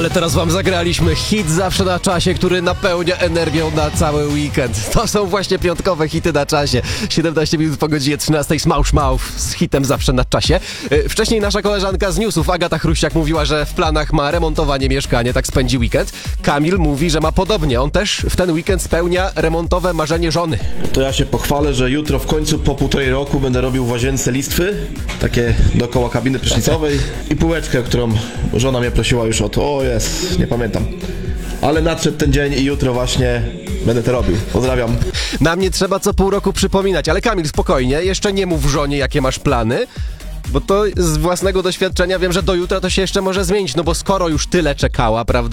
Ale teraz wam zagraliśmy hit zawsze na czasie, który napełnia energią na cały weekend. To są właśnie piątkowe hity na czasie. 17 minut po godzinie 13 Smausz Mouth z hitem zawsze na czasie. Wcześniej nasza koleżanka z newsów, Agata Chruściak, mówiła, że w planach ma remontowanie mieszkania, tak spędzi weekend. Kamil mówi, że ma podobnie. On też w ten weekend spełnia remontowe marzenie żony. To ja się pochwalę, że jutro w końcu po 1,5 roku będę robił w łazience listwy, takie dookoła kabiny prysznicowej i półeczkę, którą żona mnie prosiła już nie pamiętam. Ale nadszedł ten dzień i jutro właśnie będę to robił. Pozdrawiam. Nam nie trzeba co pół roku przypominać, ale Kamil, spokojnie, jeszcze nie mów żonie, jakie masz plany, bo to z własnego doświadczenia wiem, że do jutra to się jeszcze może zmienić, no bo skoro już tyle czekała, prawda?